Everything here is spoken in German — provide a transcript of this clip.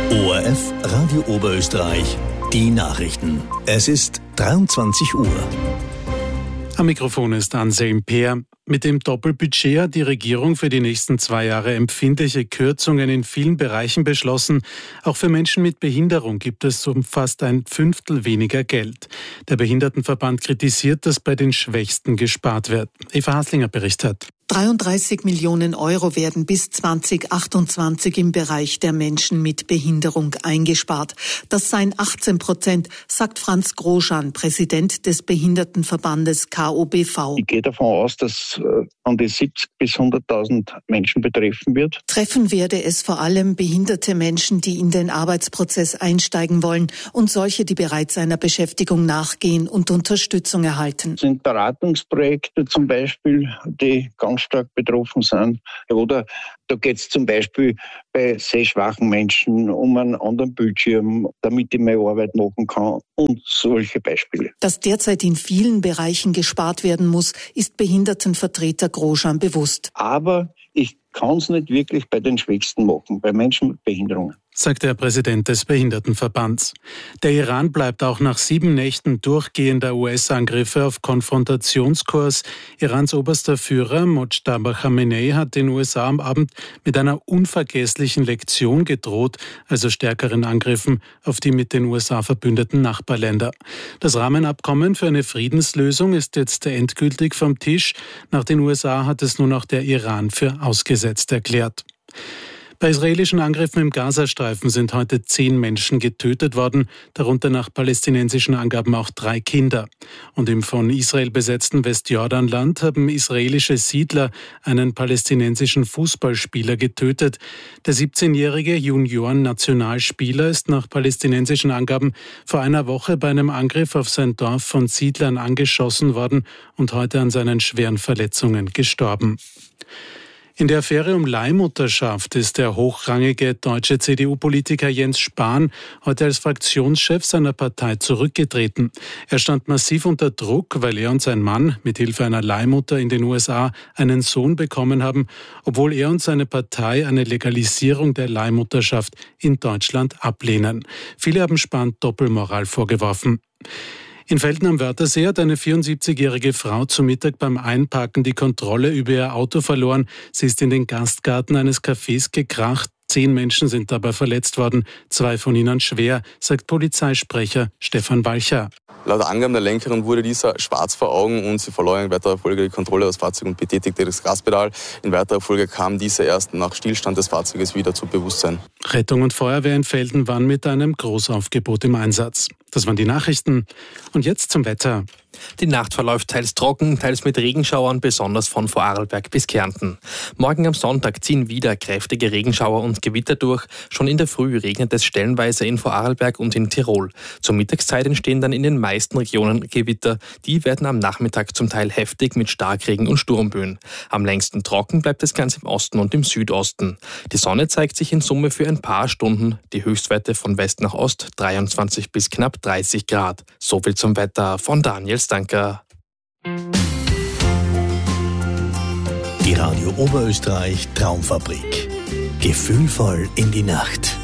ORF Radio Oberösterreich, die Nachrichten. Es ist 23 Uhr. Am Mikrofon ist Anselm Peer. Mit dem Doppelbudget hat die Regierung für die nächsten 2 Jahre empfindliche Kürzungen in vielen Bereichen beschlossen. Auch für Menschen mit Behinderung gibt es um fast 1/5 weniger Geld. Der Behindertenverband kritisiert, dass bei den Schwächsten gespart wird. Eva Haslinger berichtet. 33 Millionen Euro werden bis 2028 im Bereich der Menschen mit Behinderung eingespart. Das seien 18%, sagt Franz Groschan, Präsident des Behindertenverbandes KOBV. Ich gehe davon aus, dass an die 70.000 bis 100.000 Menschen betreffen wird. Treffen werde es vor allem behinderte Menschen, die in den Arbeitsprozess einsteigen wollen und solche, die bereits einer Beschäftigung nachgehen und Unterstützung erhalten. Das sind Beratungsprojekte zum Beispiel, die ganz stark betroffen sind. Oder da geht es zum Beispiel bei sehschwachen Menschen um einen anderen Bildschirm, damit ich meine Arbeit machen kann und solche Beispiele. Dass derzeit in vielen Bereichen gespart werden muss, ist Behindertenvertreter Groschan bewusst. Aber ich kann es nicht wirklich bei den Schwächsten machen, bei Menschen mit Behinderungen, sagt der Präsident des Behindertenverbands. Der Iran bleibt auch nach 7 Nächten durchgehender US-Angriffe auf Konfrontationskurs. Irans oberster Führer Mojtaba Khamenei hat den USA am Abend mit einer unvergesslichen Lektion gedroht, also stärkeren Angriffen auf die mit den USA verbündeten Nachbarländer. Das Rahmenabkommen für eine Friedenslösung ist jetzt endgültig vom Tisch. Nach den USA hat es nun auch der Iran für ausgesetzt erklärt. Bei israelischen Angriffen im Gazastreifen sind heute 10 Menschen getötet worden, darunter nach palästinensischen Angaben auch 3 Kinder. Und im von Israel besetzten Westjordanland haben israelische Siedler einen palästinensischen Fußballspieler getötet. Der 17-jährige Junioren-Nationalspieler ist nach palästinensischen Angaben vor einer Woche bei einem Angriff auf sein Dorf von Siedlern angeschossen worden und heute an seinen schweren Verletzungen gestorben. In der Affäre um Leihmutterschaft ist der hochrangige deutsche CDU-Politiker Jens Spahn heute als Fraktionschef seiner Partei zurückgetreten. Er stand massiv unter Druck, weil er und sein Mann mithilfe einer Leihmutter in den USA einen Sohn bekommen haben, obwohl er und seine Partei eine Legalisierung der Leihmutterschaft in Deutschland ablehnen. Viele haben Spahn Doppelmoral vorgeworfen. In Velten am Wörthersee hat eine 74-jährige Frau zu Mittag beim Einparken die Kontrolle über ihr Auto verloren. Sie ist in den Gastgarten eines Cafés gekracht. 10 Menschen sind dabei verletzt worden, 2 von ihnen schwer, sagt Polizeisprecher Stefan Walcher. Laut Angaben der Lenkerin wurde dieser schwarz vor Augen und sie verlor in weiterer Folge die Kontrolle des Fahrzeugs und betätigte das Gaspedal. In weiterer Folge kam diese erst nach Stillstand des Fahrzeuges wieder zu Bewusstsein. Rettung und Feuerwehr in Velten waren mit einem Großaufgebot im Einsatz. Das waren die Nachrichten. Und jetzt zum Wetter. Die Nacht verläuft teils trocken, teils mit Regenschauern, besonders von Vorarlberg bis Kärnten. Morgen am Sonntag ziehen wieder kräftige Regenschauer und Gewitter durch. Schon in der Früh regnet es stellenweise in Vorarlberg und in Tirol. Zur Mittagszeit entstehen dann in den meisten Regionen Gewitter. Die werden am Nachmittag zum Teil heftig mit Starkregen und Sturmböen. Am längsten trocken bleibt es ganz im Osten und im Südosten. Die Sonne zeigt sich in Summe für ein paar Stunden. Die Höchstwerte von West nach Ost 23 bis knapp 30 Grad. Soviel zum Wetter von Daniel Stanker. Die Radio Oberösterreich Traumfabrik. Gefühlvoll in die Nacht.